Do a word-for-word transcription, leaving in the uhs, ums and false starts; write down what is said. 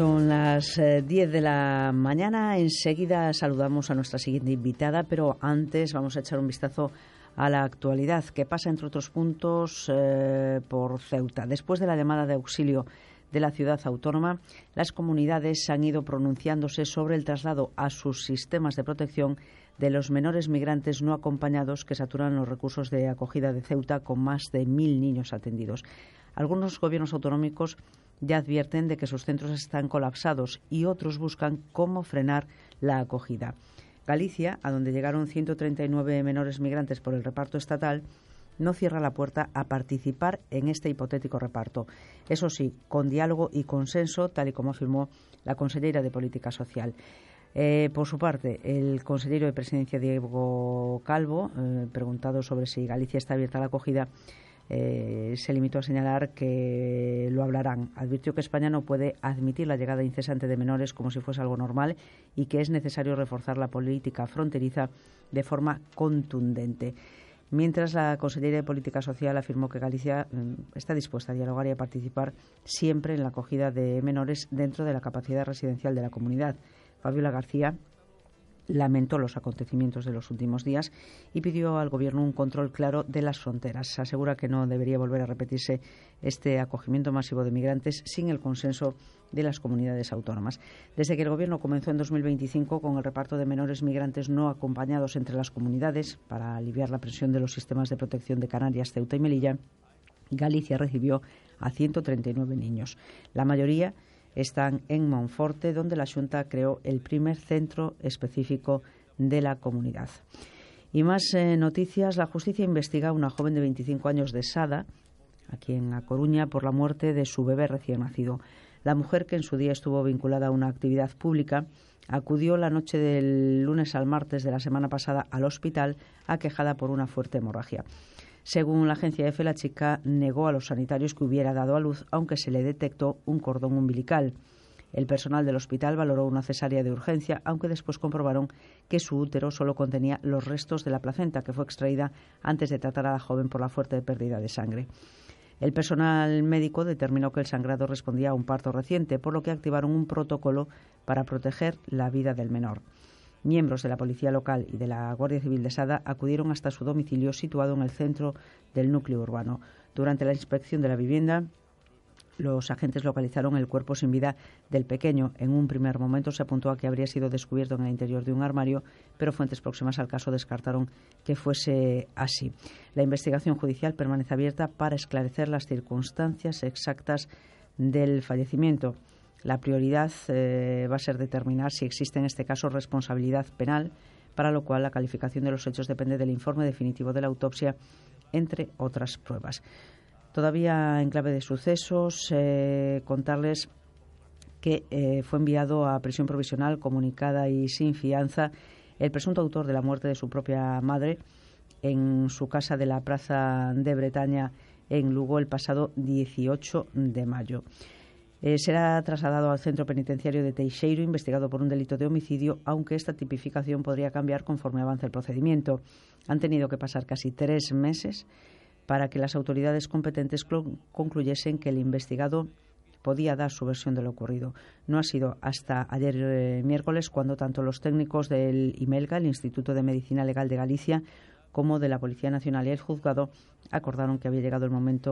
Son las eh, diez de la mañana. Enseguida saludamos a nuestra siguiente invitada, pero antes vamos a echar un vistazo a la actualidad, que pasa, entre otros puntos, eh, por Ceuta. Después de la llamada de auxilio de la ciudad autónoma, las comunidades han ido pronunciándose sobre el traslado a sus sistemas de protección de los menores migrantes no acompañados que saturan los recursos de acogida de Ceuta, con más de mil niños atendidos. Algunos gobiernos autonómicos ya advierten de que sus centros están colapsados y otros buscan cómo frenar la acogida. Galicia, a donde llegaron ciento treinta y nueve menores migrantes por el reparto estatal, no cierra la puerta a participar en este hipotético reparto. Eso sí, con diálogo y consenso, tal y como afirmó la consellera de Política Social. Eh, por su parte, el consejero de Presidencia, Diego Calvo, eh, preguntado sobre si Galicia está abierta a la acogida, Eh, se limitó a señalar que lo hablarán. Advirtió que España no puede admitir la llegada incesante de menores como si fuese algo normal y que es necesario reforzar la política fronteriza de forma contundente. Mientras, la Consellería de Política Social afirmó que Galicia eh, está dispuesta a dialogar y a participar siempre en la acogida de menores dentro de la capacidad residencial de la comunidad. Fabiola García lamentó los acontecimientos de los últimos días y pidió al Gobierno un control claro de las fronteras. Asegura que no debería volver a repetirse este acogimiento masivo de migrantes sin el consenso de las comunidades autónomas. Desde que el Gobierno comenzó en dos mil veinticinco con el reparto de menores migrantes no acompañados entre las comunidades para aliviar la presión de los sistemas de protección de Canarias, Ceuta y Melilla, Galicia recibió a ciento treinta y nueve niños. La mayoría están en Monforte, donde la Xunta creó el primer centro específico de la comunidad. Y más eh, noticias. La justicia investiga a una joven de veinticinco años de Sada, aquí en A Coruña, por la muerte de su bebé recién nacido. La mujer, que en su día estuvo vinculada a una actividad pública, acudió la noche del lunes al martes de la semana pasada al hospital aquejada por una fuerte hemorragia. Según la agencia EFE, la chica negó a los sanitarios que hubiera dado a luz, aunque se le detectó un cordón umbilical. El personal del hospital valoró una cesárea de urgencia, aunque después comprobaron que su útero solo contenía los restos de la placenta, que fue extraída antes de tratar a la joven por la fuerte pérdida de sangre. El personal médico determinó que el sangrado respondía a un parto reciente, por lo que activaron un protocolo para proteger la vida del menor. Miembros de la Policía Local y de la Guardia Civil de Sada acudieron hasta su domicilio, situado en el centro del núcleo urbano. Durante la inspección de la vivienda, los agentes localizaron el cuerpo sin vida del pequeño. En un primer momento se apuntó a que habría sido descubierto en el interior de un armario, pero fuentes próximas al caso descartaron que fuese así. La investigación judicial permanece abierta para esclarecer las circunstancias exactas del fallecimiento. La prioridad eh, va a ser determinar si existe en este caso responsabilidad penal, para lo cual la calificación de los hechos depende del informe definitivo de la autopsia, entre otras pruebas. Todavía en clave de sucesos, eh, contarles que eh, fue enviado a prisión provisional comunicada y sin fianza el presunto autor de la muerte de su propia madre en su casa de la Plaza de Bretaña en Lugo el pasado dieciocho de mayo. Eh, será trasladado al centro penitenciario de Teixeiro, investigado por un delito de homicidio, aunque esta tipificación podría cambiar conforme avance el procedimiento. Han tenido que pasar casi tres meses para que las autoridades competentes concluyesen que el investigado podía dar su versión de lo ocurrido. No ha sido hasta ayer eh, miércoles cuando tanto los técnicos del IMELGA, el Instituto de Medicina Legal de Galicia, como de la Policía Nacional y el juzgado acordaron que había llegado el momento